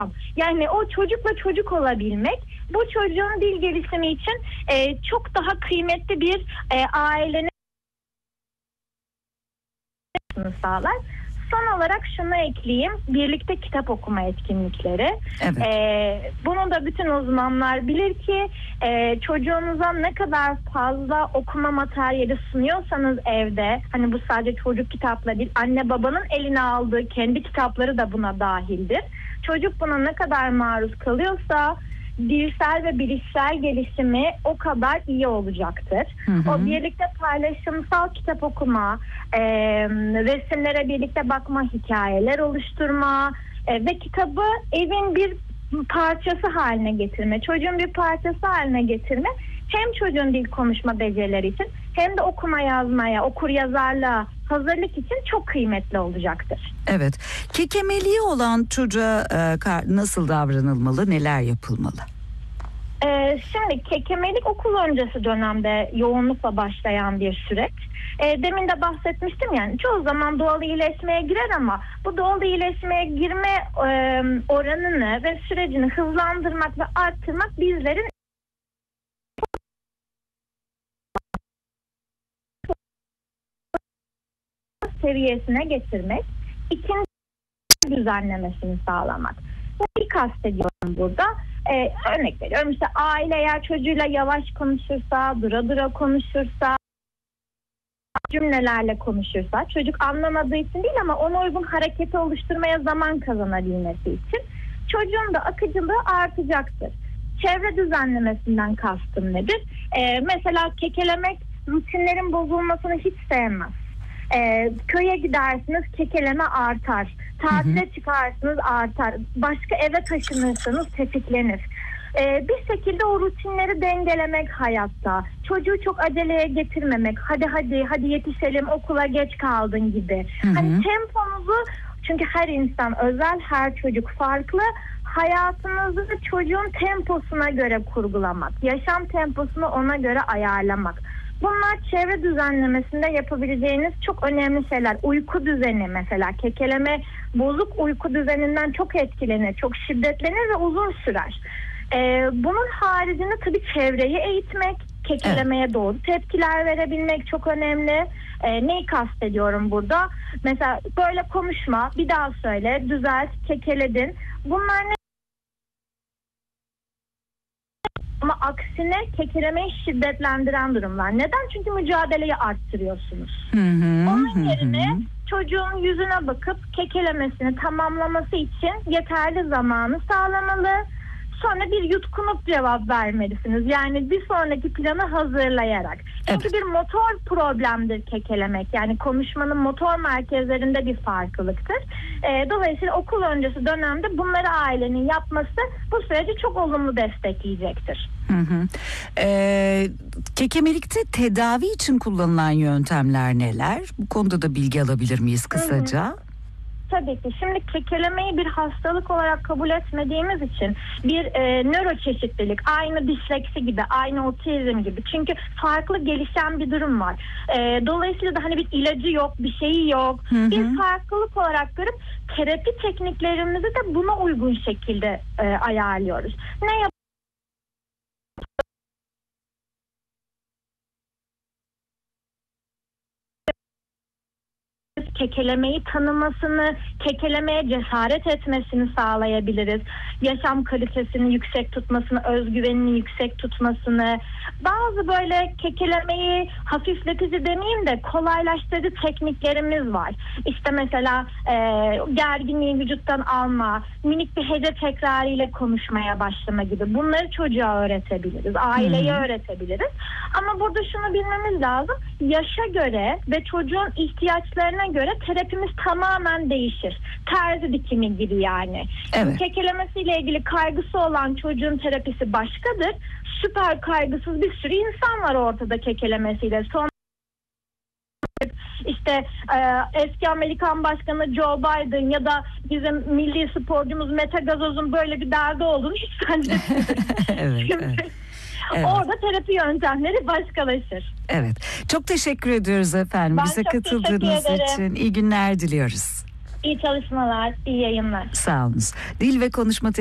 Yani o çocukla çocuk olabilmek bu çocuğun dil gelişimi için çok daha kıymetli bir ailenin sağlar. Son olarak şunu ekleyeyim. Birlikte kitap okuma etkinlikleri. Evet. Bunu da bütün uzmanlar bilir ki çocuğunuza ne kadar fazla okuma materyali sunuyorsanız evde, hani bu sadece çocuk kitapları değil, anne babanın eline aldığı kendi kitapları da buna dahildir. Çocuk buna ne kadar maruz kalıyorsa dilsel ve bilişsel gelişimi o kadar iyi olacaktır. O birlikte paylaşımsal kitap okuma, resimlere birlikte bakma, hikayeler oluşturma ve kitabı evin bir parçası haline getirme, çocuğun bir parçası haline getirme hem çocuğun dil konuşma becerileri için hem de okuma yazmaya, okur yazarlığa hazırlık için çok kıymetli olacaktır. Evet. Kekemeliği olan çocuğa nasıl davranılmalı, neler yapılmalı? Şimdi kekemelik okul öncesi dönemde yoğunlukla başlayan bir süreç. Demin de bahsetmiştim, yani çoğu zaman doğal iyileşmeye girer ama bu doğal iyileşmeye girme oranını ve sürecini hızlandırmak ve arttırmak bizlerin seviyesine getirmek, ikinci düzenlemesini sağlamak. Neyi kastediyorum burada? Örnek veriyorum, işte aile eğer çocuğuyla yavaş konuşursa, dura dura konuşursa, cümlelerle konuşursa, çocuk anlamadığı için değil ama ona uygun hareketi oluşturmaya zaman kazanabilmesi için çocuğun da akıcılığı artacaktır. Çevre düzenlemesinden kastım nedir? Mesela kekelemek rutinlerin bozulmasını hiç sevmez. Köye gidersiniz, kekeleme artar. Tatile çıkarsınız, artar. Başka eve taşınırsanız tetiklenir. Bir şekilde o rutinleri dengelemek hayatta. Çocuğu çok aceleye getirmemek. Hadi yetişelim, okula geç kaldın gibi. Hani temponuzu, çünkü her insan özel, her çocuk farklı. Hayatınızı çocuğun temposuna göre kurgulamak. Yaşam temposunu ona göre ayarlamak. Bunlar çevre düzenlemesinde yapabileceğiniz çok önemli şeyler. Uyku düzeni mesela. Kekeleme bozuk uyku düzeninden çok etkilenir, çok şiddetlenir ve uzun sürer. Bunun haricinde tabii çevreyi eğitmek, kekelemeye doğru tepkiler verebilmek çok önemli. Neyi kastediyorum burada? Mesela böyle konuşma, bir daha söyle, düzelt, kekeledin. Bunlar ne? Ama aksine kekelemeyi şiddetlendiren durumlar. Neden? Çünkü mücadeleyi arttırıyorsunuz. Onun yerine çocuğun yüzüne bakıp kekelemesini tamamlaması için yeterli zamanı sağlamalı. Sonra bir yutkunup cevap vermelisiniz. Yani bir sonraki planı hazırlayarak. Çünkü bir motor problemdir kekelemek. Yani konuşmanın motor merkezlerinde bir farklılıktır. Dolayısıyla okul öncesi dönemde bunları ailenin yapması bu süreci çok olumlu destekleyecektir. Kekemelikte tedavi için kullanılan yöntemler neler? Bu konuda da bilgi alabilir miyiz kısaca? Tabii ki. Şimdi kekelemeyi bir hastalık olarak kabul etmediğimiz için bir nöroçeşitlilik, aynı disleksi gibi, aynı otizm gibi. Çünkü farklı gelişen bir durum var. Dolayısıyla da hani bir ilacı yok, bir şeyi yok. Bir farklılık olarak görüp terapi tekniklerimizi de buna uygun şekilde ayarlıyoruz. Kekelemeyi tanımasını, kekelemeye cesaret etmesini sağlayabiliriz. Yaşam kalitesini yüksek tutmasını, özgüvenini yüksek tutmasını, bazı böyle kekelemeyi hafifletici demeyeyim de kolaylaştırıcı tekniklerimiz var. İşte mesela gerginliği vücuttan alma, minik bir hece tekrarıyla konuşmaya başlama gibi. Bunları çocuğa öğretebiliriz, aileye öğretebiliriz. Ama burada şunu bilmemiz lazım. Yaşa göre ve çocuğun ihtiyaçlarına göre terapimiz tamamen değişir. Terzi dikimi gibi yani. Evet. Kekelemesiyle ilgili kaygısı olan çocuğun terapisi başkadır. Süper kaygısız bir sürü insan var ortada kekelemesiyle. İşte eski Amerikan Başkanı Joe Biden ya da bizim milli sporcumuz Mete Gazoz'un böyle bir derdi olduğunu hiç zannetmiyorum. Evet. Orada terapi yöntemleri başkalaşır. Evet. Çok teşekkür ediyoruz efendim. Ben bize çok katıldığınız teşekkür ederim. için. İyi günler diliyoruz. İyi çalışmalar, iyi yayınlar. Sağ olunuz. Dil ve konuşma